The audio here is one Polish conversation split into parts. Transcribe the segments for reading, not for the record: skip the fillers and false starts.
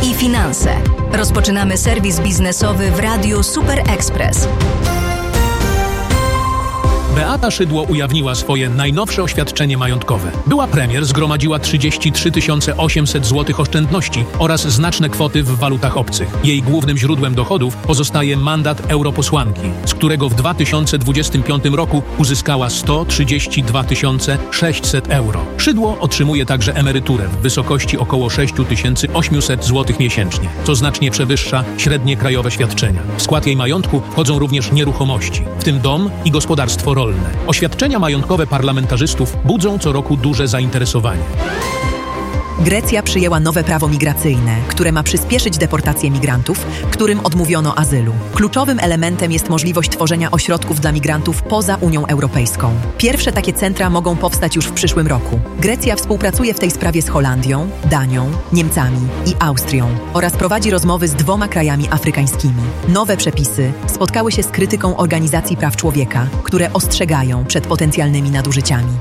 i finanse. Rozpoczynamy serwis biznesowy w Radiu Super Express. Beata Szydło ujawniła swoje najnowsze oświadczenie majątkowe. Była premier zgromadziła 33 800 zł oszczędności oraz znaczne kwoty w walutach obcych. Jej głównym źródłem dochodów pozostaje mandat europosłanki, z którego w 2025 roku uzyskała 132 600 euro. Szydło otrzymuje także emeryturę w wysokości około 6800 zł miesięcznie, co znacznie przewyższa średnie krajowe świadczenia. W skład jej majątku wchodzą również nieruchomości, w tym dom i gospodarstwo rolne. Oświadczenia majątkowe parlamentarzystów budzą co roku duże zainteresowanie. Grecja przyjęła nowe prawo migracyjne, które ma przyspieszyć deportację migrantów, którym odmówiono azylu. Kluczowym elementem jest możliwość tworzenia ośrodków dla migrantów poza Unią Europejską. Pierwsze takie centra mogą powstać już w przyszłym roku. Grecja współpracuje w tej sprawie z Holandią, Danią, Niemcami i Austrią oraz prowadzi rozmowy z 2 krajami afrykańskimi. Nowe przepisy spotkały się z krytyką organizacji praw człowieka, które ostrzegają przed potencjalnymi nadużyciami.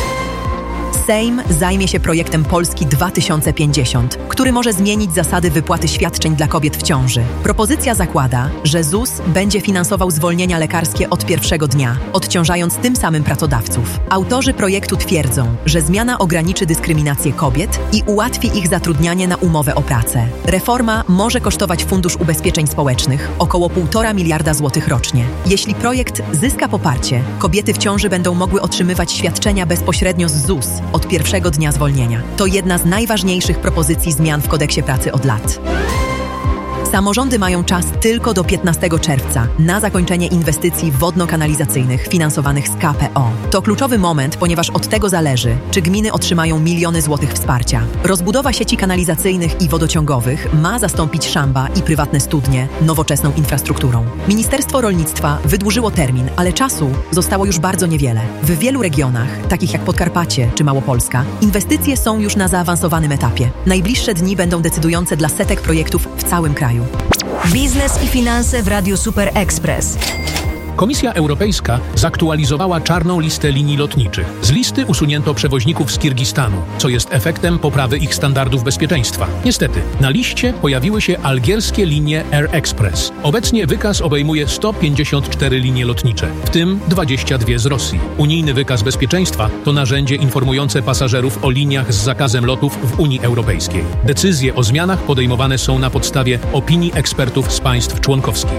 Sejm zajmie się projektem Polski 2050, który może zmienić zasady wypłaty świadczeń dla kobiet w ciąży. Propozycja zakłada, że ZUS będzie finansował zwolnienia lekarskie od pierwszego dnia, odciążając tym samym pracodawców. Autorzy projektu twierdzą, że zmiana ograniczy dyskryminację kobiet i ułatwi ich zatrudnianie na umowę o pracę. Reforma może kosztować Fundusz Ubezpieczeń Społecznych około 1,5 miliarda złotych rocznie. Jeśli projekt zyska poparcie, kobiety w ciąży będą mogły otrzymywać świadczenia bezpośrednio z ZUS od pierwszego dnia zwolnienia. To jedna z najważniejszych propozycji zmian w kodeksie pracy od lat. Samorządy mają czas tylko do 15 czerwca na zakończenie inwestycji wodno-kanalizacyjnych finansowanych z KPO. To kluczowy moment, ponieważ od tego zależy, czy gminy otrzymają miliony złotych wsparcia. Rozbudowa sieci kanalizacyjnych i wodociągowych ma zastąpić szamba i prywatne studnie nowoczesną infrastrukturą. Ministerstwo Rolnictwa wydłużyło termin, ale czasu zostało już bardzo niewiele. W wielu regionach, takich jak Podkarpacie czy Małopolska, inwestycje są już na zaawansowanym etapie. Najbliższe dni będą decydujące dla setek projektów w całym kraju. Biznes i finanse w Radiu Super Express. Komisja Europejska zaktualizowała czarną listę linii lotniczych. Z listy usunięto przewoźników z Kirgistanu, co jest efektem poprawy ich standardów bezpieczeństwa. Niestety, na liście pojawiły się algierskie linie Air Express. Obecnie wykaz obejmuje 154 linie lotnicze, w tym 22 z Rosji. Unijny wykaz bezpieczeństwa to narzędzie informujące pasażerów o liniach z zakazem lotów w Unii Europejskiej. Decyzje o zmianach podejmowane są na podstawie opinii ekspertów z państw członkowskich.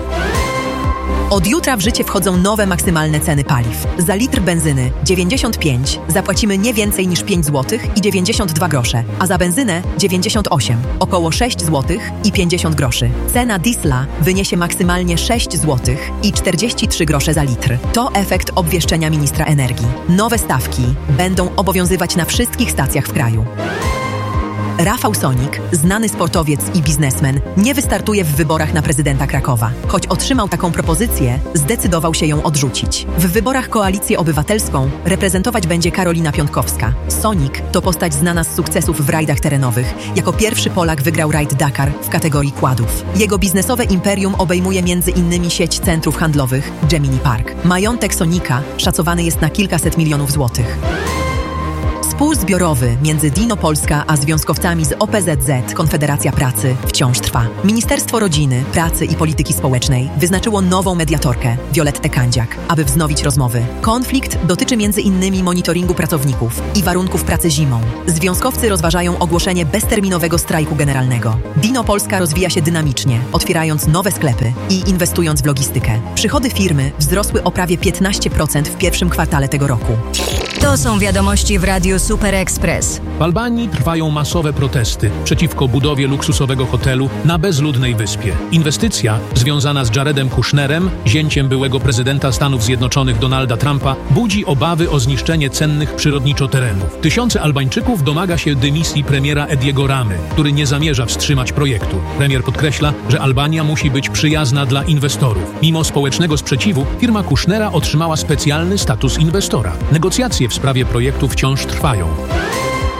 Od jutra w życie wchodzą nowe maksymalne ceny paliw. Za litr benzyny 95 zapłacimy nie więcej niż 5 zł i 92 grosze, a za benzynę 98, około 6 zł i 50 groszy. Cena diesla wyniesie maksymalnie 6 zł i 43 grosze za litr. To efekt obwieszczenia ministra energii. Nowe stawki będą obowiązywać na wszystkich stacjach w kraju. Rafał Sonik, znany sportowiec i biznesmen, nie wystartuje w wyborach na prezydenta Krakowa. Choć otrzymał taką propozycję, zdecydował się ją odrzucić. W wyborach Koalicję Obywatelską reprezentować będzie Karolina Piątkowska. Sonik to postać znana z sukcesów w rajdach terenowych. Jako pierwszy Polak wygrał rajd Dakar w kategorii quadów. Jego biznesowe imperium obejmuje m.in. sieć centrów handlowych Gemini Park. Majątek Sonika szacowany jest na kilkaset milionów złotych. Spór zbiorowy między Dino Polska a związkowcami z OPZZ Konfederacja Pracy wciąż trwa. Ministerstwo Rodziny, Pracy i Polityki Społecznej wyznaczyło nową mediatorkę, Violettę Kandziak, aby wznowić rozmowy. Konflikt dotyczy m.in. monitoringu pracowników i warunków pracy zimą. Związkowcy rozważają ogłoszenie bezterminowego strajku generalnego. Dino Polska rozwija się dynamicznie, otwierając nowe sklepy i inwestując w logistykę. Przychody firmy wzrosły o prawie 15% w pierwszym kwartale tego roku. To są wiadomości w Radiu Super Express. W Albanii trwają masowe protesty przeciwko budowie luksusowego hotelu na bezludnej wyspie. Inwestycja związana z Jaredem Kushnerem, zięciem byłego prezydenta Stanów Zjednoczonych Donalda Trumpa, budzi obawy o zniszczenie cennych przyrodniczo terenów. Tysiące Albańczyków domaga się dymisji premiera Ediego Ramy, który nie zamierza wstrzymać projektu. Premier podkreśla, że Albania musi być przyjazna dla inwestorów. Mimo społecznego sprzeciwu, firma Kushnera otrzymała specjalny status inwestora. Negocjacje w sprawie projektu wciąż trwają.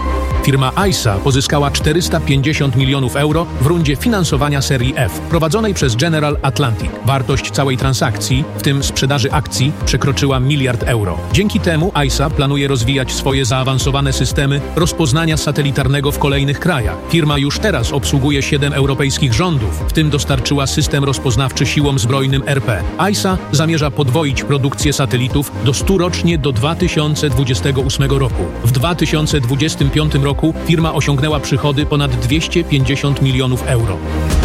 Firma ISA pozyskała 450 milionów euro w rundzie finansowania serii F, prowadzonej przez General Atlantic. Wartość całej transakcji, w tym sprzedaży akcji, przekroczyła 1 miliard euro. Dzięki temu ISA planuje rozwijać swoje zaawansowane systemy rozpoznania satelitarnego w kolejnych krajach. Firma już teraz obsługuje 7 europejskich rządów, w tym dostarczyła system rozpoznawczy siłom zbrojnym RP. ISA zamierza podwoić produkcję satelitów do 100 rocznie do 2028 roku. W 2025 roku firma osiągnęła przychody ponad 250 milionów euro.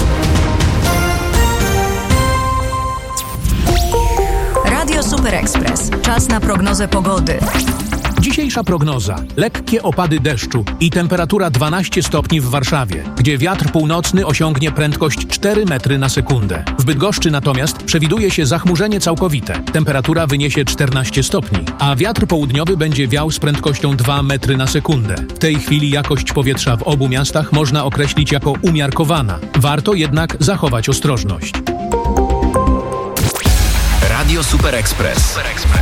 Radio Super Express. Czas na prognozę pogody. Dzisiejsza prognoza. Lekkie opady deszczu i temperatura 12 stopni w Warszawie, gdzie wiatr północny osiągnie prędkość 4 metry na sekundę. W Bydgoszczy natomiast przewiduje się zachmurzenie całkowite. Temperatura wyniesie 14 stopni, a wiatr południowy będzie wiał z prędkością 2 metry na sekundę. W tej chwili jakość powietrza w obu miastach można określić jako umiarkowana. Warto jednak zachować ostrożność. Radio Super Express.